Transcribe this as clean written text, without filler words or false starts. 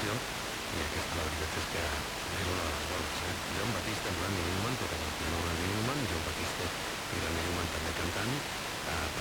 i aquesta la veritat és que és una de les bones, eh? John Batista, Randy Newman,